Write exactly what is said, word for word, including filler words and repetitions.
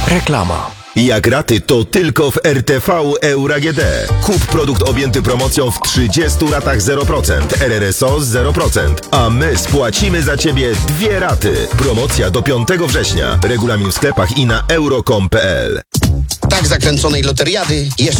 Reklama. Jak raty, to tylko w R T V Euro A G D. Kup produkt objęty promocją w trzydziestu ratach zero procent, R R S O zero procent, a my spłacimy za Ciebie dwie raty. Promocja do piątego września. Regulamin w sklepach i na euro kropka com kropka p l. Tak zakręconej loteriady jeszcze